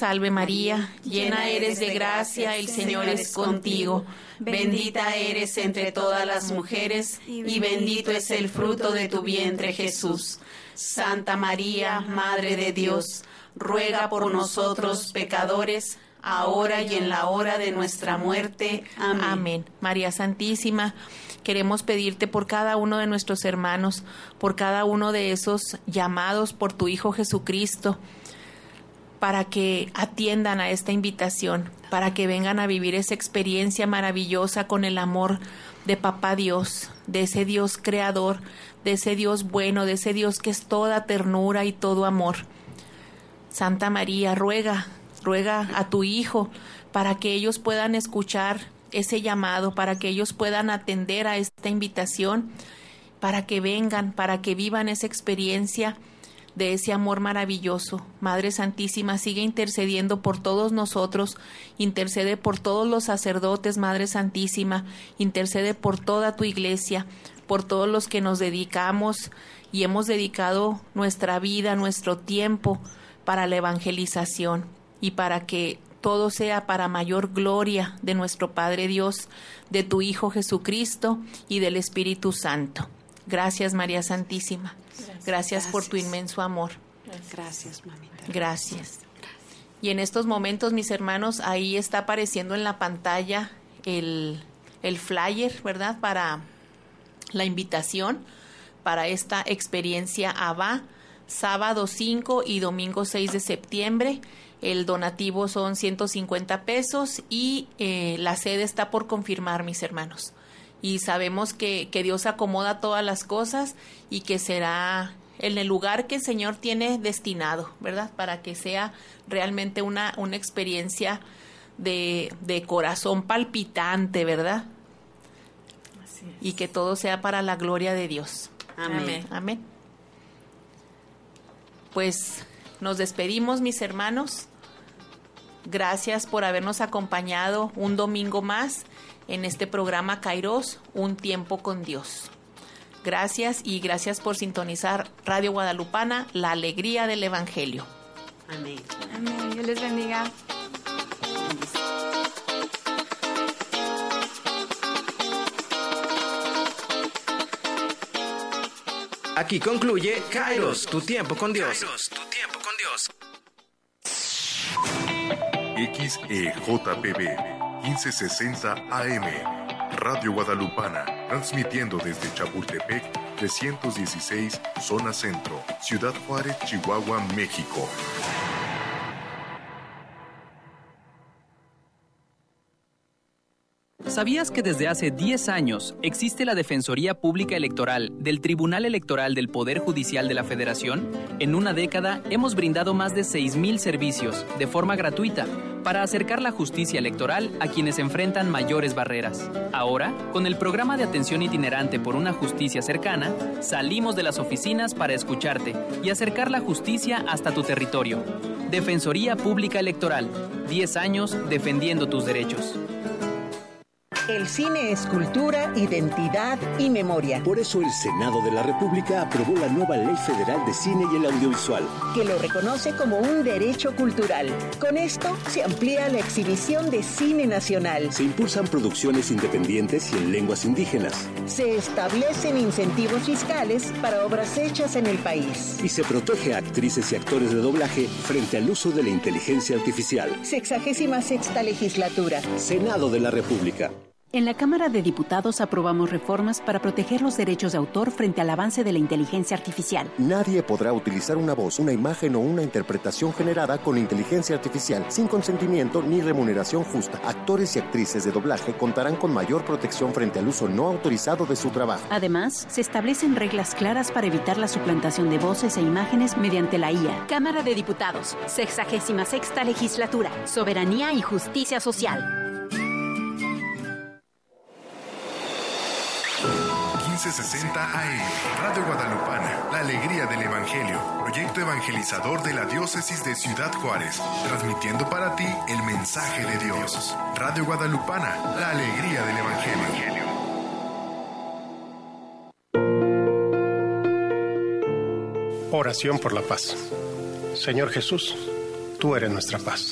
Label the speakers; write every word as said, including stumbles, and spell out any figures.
Speaker 1: Salve María, llena eres de gracia, el Señor es contigo. Bendita eres entre todas las mujeres, y bendito es el fruto de tu vientre, Jesús. Santa María, Madre de Dios, ruega por nosotros pecadores, ahora y en la hora de nuestra muerte. Amén. Amén. María Santísima, queremos pedirte por cada uno de nuestros hermanos, por cada uno de esos llamados por tu Hijo Jesucristo, para que atiendan a esta invitación, para que vengan a vivir esa experiencia maravillosa con el amor de Papá Dios, de ese Dios creador, de ese Dios bueno, de ese Dios que es toda ternura y todo amor. Santa María, ruega, ruega a tu Hijo para que ellos puedan escuchar ese llamado, para que ellos puedan atender a esta invitación, para que vengan, para que vivan esa experiencia de ese amor maravilloso. Madre Santísima, sigue intercediendo por todos nosotros, intercede por todos los sacerdotes, Madre Santísima, intercede por toda tu iglesia, por todos los que nos dedicamos y hemos dedicado nuestra vida, nuestro tiempo para la evangelización y para que todo sea para mayor gloria de nuestro Padre Dios, de tu Hijo Jesucristo y del Espíritu Santo. Gracias, María Santísima. Gracias, Gracias por tu inmenso amor.
Speaker 2: Gracias, mamita.
Speaker 1: Gracias. Gracias. Y en estos momentos, mis hermanos, ahí está apareciendo en la pantalla el, el flyer, ¿verdad? Para la invitación para esta experiencia A B A, sábado cinco y domingo seis de septiembre. El donativo son ciento cincuenta pesos y eh, la sede está por confirmar, mis hermanos. Y sabemos que, que Dios acomoda todas las cosas y que será en el lugar que el Señor tiene destinado, ¿verdad? Para que sea realmente una, una experiencia de, de corazón palpitante, ¿verdad?
Speaker 2: Así es.
Speaker 1: Y que todo sea para la gloria de Dios.
Speaker 2: Amén.
Speaker 1: Amén. Amén. Pues nos despedimos, mis hermanos. Gracias por habernos acompañado un domingo más en este programa Kairos, Un Tiempo con Dios. Gracias y gracias por sintonizar Radio Guadalupana, la alegría del Evangelio.
Speaker 2: Amén.
Speaker 3: Amén. Dios les bendiga.
Speaker 4: Aquí concluye Kairos, tu tiempo con Dios.
Speaker 5: Kairos, tu tiempo con Dios. X E J P B quince sesenta A M, Radio Guadalupana, transmitiendo desde Chapultepec trescientos dieciséis, Zona Centro, Ciudad Juárez, Chihuahua, México.
Speaker 6: ¿Sabías que desde hace diez años existe la Defensoría Pública Electoral del Tribunal Electoral del Poder Judicial de la Federación? En una década hemos brindado más de seis mil servicios de forma gratuita para acercar la justicia electoral a quienes enfrentan mayores barreras. Ahora, con el programa de atención itinerante por una justicia cercana, salimos de las oficinas para escucharte y acercar la justicia hasta tu territorio. Defensoría Pública Electoral, diez años defendiendo tus derechos.
Speaker 7: El cine es cultura, identidad y memoria.
Speaker 8: Por eso el Senado de la República aprobó la nueva Ley Federal de Cine y el Audiovisual,
Speaker 7: que lo reconoce como un derecho cultural. Con esto se amplía la exhibición de cine nacional.
Speaker 8: Se impulsan producciones independientes y en lenguas indígenas.
Speaker 7: Se establecen incentivos fiscales para obras hechas en el país.
Speaker 8: Y se protege a actrices y actores de doblaje frente al uso de la inteligencia artificial.
Speaker 7: Sexagésima sexta legislatura.
Speaker 8: Senado de la República.
Speaker 9: En la Cámara de Diputados aprobamos reformas para proteger los derechos de autor frente al avance de la inteligencia artificial.
Speaker 10: Nadie podrá utilizar una voz, una imagen o una interpretación generada con inteligencia artificial sin consentimiento ni remuneración justa. Actores y actrices de doblaje contarán con mayor protección frente al uso no autorizado de su trabajo.
Speaker 9: Además, se establecen reglas claras para evitar la suplantación de voces e imágenes mediante la I A.
Speaker 11: Cámara de Diputados, sexagésima sexta legislatura, soberanía y justicia social.
Speaker 5: quince sesenta A M, Radio Guadalupana, la alegría del Evangelio, proyecto evangelizador de la diócesis de Ciudad Juárez, transmitiendo para ti el mensaje de Dios. Radio Guadalupana, la alegría del Evangelio.
Speaker 12: Oración por la paz. Señor Jesús, tú eres nuestra paz.